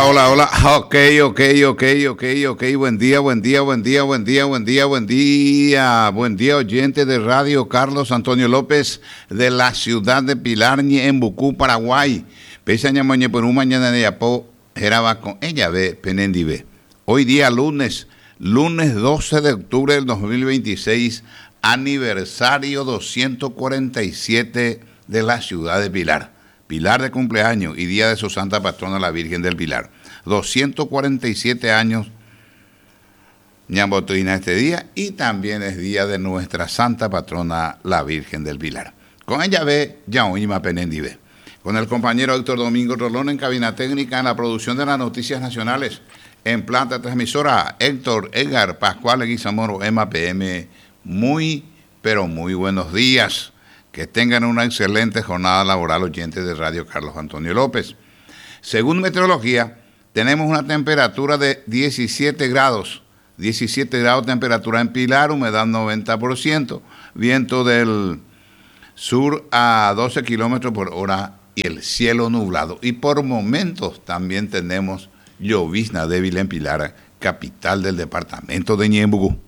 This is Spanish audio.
hola, hola. Ok. Buen día. Buen día, oyente de Radio Carlos Antonio López de la ciudad de Pilarñe, en Bucú, Paraguay. Pese a mañana por un mañana de Yapó, Jeraba con ella ve Penendive. Hoy día lunes 12 de octubre del 2026, aniversario 247 de la ciudad de Pilar. Pilar de cumpleaños y día de su santa patrona, la Virgen del Pilar. 247 años ñambotrina este día, y también es día de nuestra santa patrona, la Virgen del Pilar. Con ella ve Yaoima Penendive. Con el compañero Héctor Domingo Rolón en cabina técnica, en la producción de las noticias nacionales, en planta transmisora, Héctor Edgar Pascual Leguizamoro, MAPM. Muy, pero muy buenos días. Que tengan una excelente jornada laboral, oyentes de Radio Carlos Antonio López. Según meteorología, tenemos una temperatura de 17 grados. 17 grados temperatura en Pilar, humedad 90%, viento del sur a 12 kilómetros por hora y el cielo nublado. Y por momentos también tenemos llovizna débil en Pilar, capital del departamento de Ñembucú.